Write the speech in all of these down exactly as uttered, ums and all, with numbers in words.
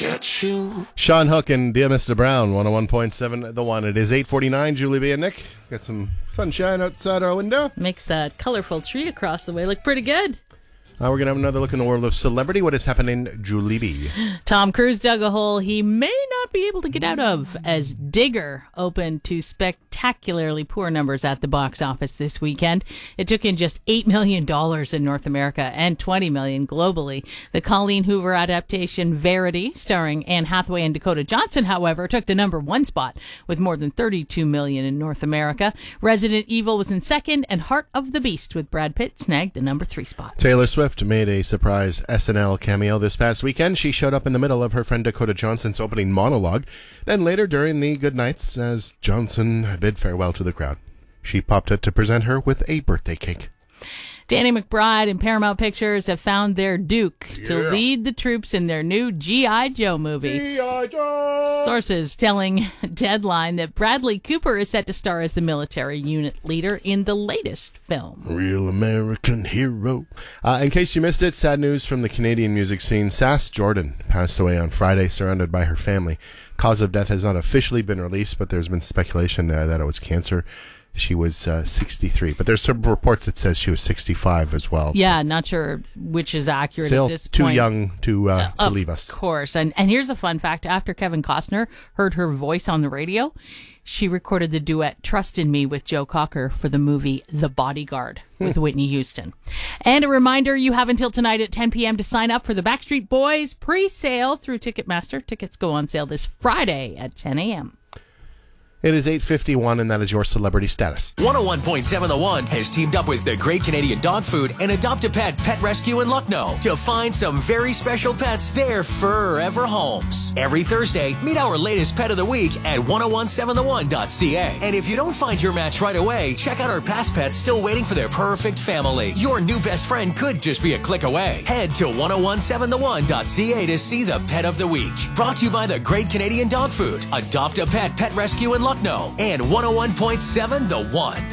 at you. Sean Hook and Dear Mister Brown, one oh one point seven The One. It is eight forty-nine, Julie B and Nick. Got some sunshine outside our window. Makes that colorful tree across the way look pretty good. Uh, we're going to have another look in the world of celebrity. What is happening, Julie B? Tom Cruise dug a hole he may not be able to get out of as Digger opened to spectacularly poor numbers at the box office this weekend. It took in just eight million dollars in North America and twenty million dollars globally. The Colleen Hoover adaptation Verity, starring Anne Hathaway and Dakota Johnson, however, took the number one spot with more than thirty-two million dollars in North America. Resident Evil was in second, and Heart of the Beast with Brad Pitt snagged the number three spot. Taylor Swift made a surprise S N L cameo this past weekend. She showed up in the middle of her friend Dakota Johnson's opening monologue. Then later during the good nights, as Johnson bid farewell to the crowd, she popped out to present her with a birthday cake. Danny McBride and Paramount Pictures have found their Duke Yeah. to lead the troops in their new G I. Joe movie. G I. Joe! Sources telling Deadline that Bradley Cooper is set to star as the military unit leader in the latest film. Real American hero. Uh, in case you missed it, sad news from the Canadian music scene. Sass Jordan passed away on Friday, surrounded by her family. Cause of death has not officially been released, but there's been speculation uh, that it was cancer. She was uh, sixty-three, but there's some reports that says she was sixty-five as well. Yeah, not sure which is accurate Still at this too point. young to uh, to of leave us. Of course. And and here's a fun fact. After Kevin Costner heard her voice on the radio, she recorded the duet Trust in Me with Joe Cocker for the movie The Bodyguard with Whitney Houston. And a reminder, you have until tonight at ten p.m. to sign up for the Backstreet Boys pre-sale through Ticketmaster. Tickets go on sale this Friday at ten a.m. It is eight fifty-one, and that is your celebrity status. one oh one point seven The One has teamed up with the Great Canadian Dog Food and Adopt-A-Pet Pet Rescue in Lucknow to find some very special pets their forever homes. Every Thursday, meet our latest pet of the week at ten seventeen the one dot c a. And if you don't find your match right away, check out our past pets still waiting for their perfect family. Your new best friend could just be a click away. Head to ten seventeen the one dot c a to see the pet of the week. Brought to you by the Great Canadian Dog Food, Adopt-A-Pet Pet Rescue in Lucknow. Lucknow and one oh one point seven The One.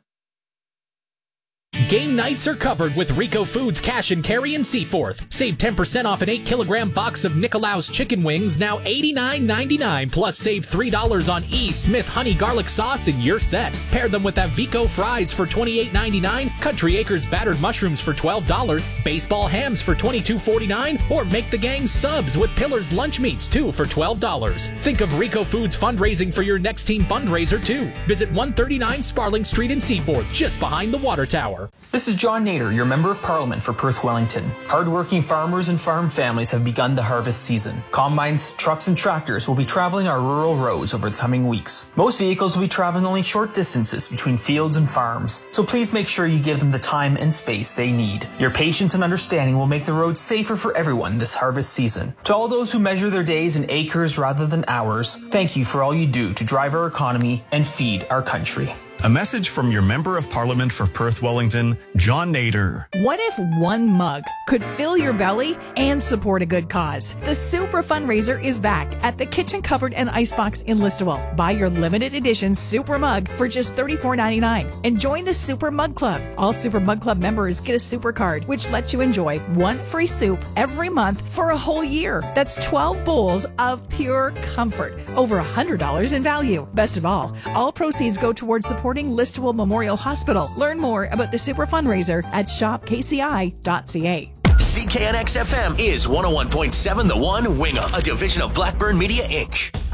Game nights are covered with Rico Foods Cash and Carry in Seaforth. Save ten percent off an eight kilogram box of Nicolaus chicken wings, now eighty-nine ninety-nine. Plus save three dollars on E. Smith honey garlic sauce and you're set. Pair them with Avico fries for twenty-eight ninety-nine, Country Acres battered mushrooms for twelve dollars, baseball hams for twenty-two forty-nine, or make the gang subs with Pillar's lunch meats too for twelve dollars. Think of Rico Foods fundraising for your next team fundraiser too. Visit one thirty-nine Sparling Street in Seaforth, just behind the water tower. This is John Nader, your Member of Parliament for Perth Wellington. Hardworking farmers and farm families have begun the harvest season. Combines, trucks, and tractors will be traveling our rural roads over the coming weeks. Most vehicles will be traveling only short distances between fields and farms, so please make sure you give them the time and space they need. Your patience and understanding will make the roads safer for everyone this harvest season. To all those who measure their days in acres rather than hours, thank you for all you do to drive our economy and feed our country. A message from your Member of Parliament for Perth Wellington, John Nader. What if one mug could fill your belly and support a good cause? The Super Fundraiser is back at the Kitchen Cupboard and Icebox in Listowel. Buy your limited edition Super Mug for just thirty-four ninety-nine and join the Super Mug Club. All Super Mug Club members get a Super Card, which lets you enjoy one free soup every month for a whole year. That's twelve bowls of pure comfort, over one hundred dollars in value. Best of all, all proceeds go towards supporting Listowel Memorial Hospital. Learn more about the Super Fundraiser at shop k c i dot c a. C K N X F M is one oh one point seven The One, Wingham, a division of Blackburn Media, Incorporated.